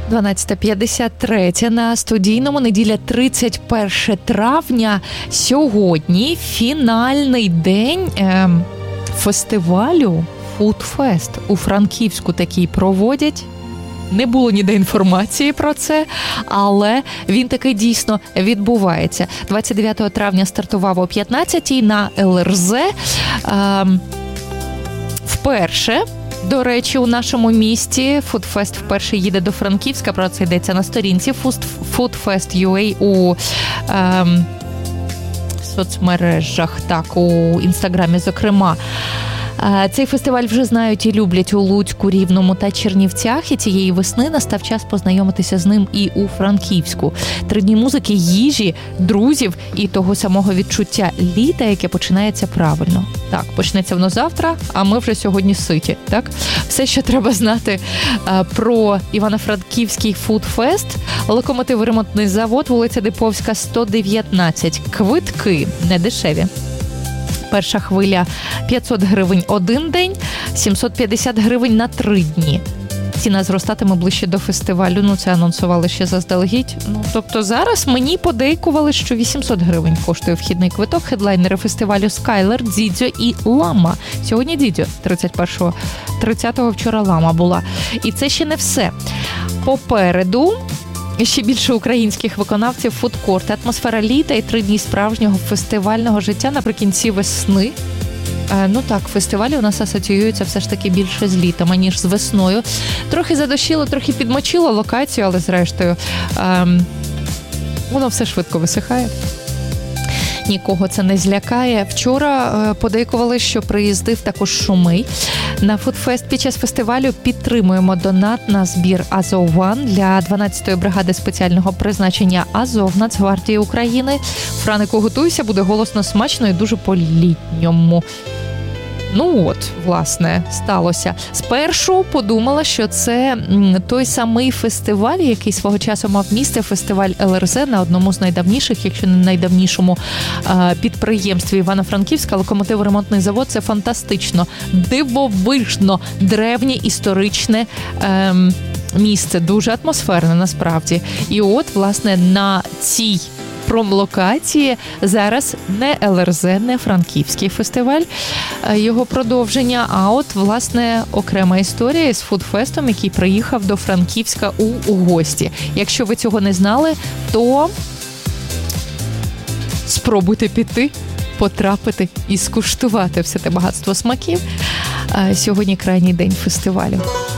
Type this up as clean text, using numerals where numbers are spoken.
12:53 на студійному, неділя 31 травня. Сьогодні фінальний день фестивалю Фудфест. У Франківську такий проводять. Не було ніде інформації про це, але він таки дійсно відбувається. 29 травня стартував о 15-й на ЛРЗ. Вперше, до речі, у нашому місті Фудфест вперше їде до Франківська. Про це йдеться на сторінці Foodfest.ua у соцмережах, так, у Інстаграмі, зокрема. Цей фестиваль вже знають і люблять у Луцьку, Рівному та Чернівцях, і цієї весни настав час познайомитися з ним і у Франківську. 3 дні музики, їжі, друзів і того самого відчуття літа, яке починається правильно. Так, почнеться воно завтра, а ми вже сьогодні ситі, так? Все, що треба знати про Івано-Франківський Фудфест. Локомотив ремонтний завод, вулиця Диповська, 119. Квитки не дешеві. Перша хвиля 500 гривень один день, 750 гривень на 3 дні. Ціна зростатиме ближче до фестивалю, це анонсували ще заздалегідь. Тобто зараз мені подейкували, що 800 гривень коштує вхідний квиток. Хедлайнери фестивалю Скайлер, Дідзьо і Лама. Сьогодні Дідзьо, 30-го вчора Лама була. І це ще не все. Попереду ще більше українських виконавців, фудкорт, атмосфера літа і 3 дні справжнього фестивального життя наприкінці весни. Фестивалі у нас асоціюються все ж таки більше з літом, аніж з весною. Трохи задощило, трохи підмочило локацію, але зрештою воно все швидко висихає. Нікого це не злякає. Вчора подейкували, що приїздив також Шумий. На Фудфест під час фестивалю підтримуємо донат на збір Азов-1 для 12-ї бригади спеціального призначення Азов Нацгвардії України. Франику, готуйся, буде голосно, смачно і дуже по-літньому. Власне, сталося. Спершу подумала, що це той самий фестиваль, який свого часу мав місце, фестиваль ЛРЗ на одному з найдавніших, якщо не найдавнішому підприємстві Івано-Франківська. Локомотив-ремонтний завод – це фантастично, дивовижно, древнє, історичне місце, дуже атмосферне насправді. І от, власне, на цій промлокації зараз не ЛРЗ, не Франківський фестиваль, його продовження, а от, власне, окрема історія з Фудфестом, який приїхав до Франківська у гості. Якщо ви цього не знали, то спробуйте піти, потрапити і скуштувати все те багатство смаків. Сьогодні крайній день фестивалю.